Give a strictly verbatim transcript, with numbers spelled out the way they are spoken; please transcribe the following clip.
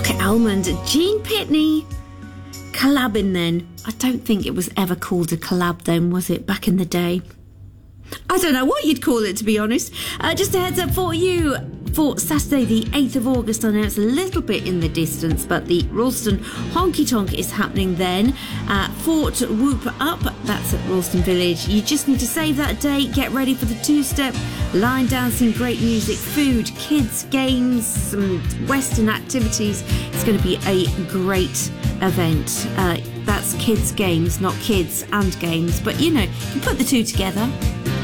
Rocket Almond, Gene Pitney. Collabing then. I don't think it was ever called a collab then, was it, back in the day? I don't know what you'd call it, to be honest. Uh, just a heads up for you. For Saturday the eighth of August, I know it's a little bit in the distance, but the Ralston Honky Tonk is happening then at Fort Whoop Up. That's at Ralston Village. You just need to save that date, get ready for the two-step, line dancing, great music, food, kids, games, some Western activities. It's going to be a great event. Uh, that's kids games, not kids and games, but you know, you can put the two together.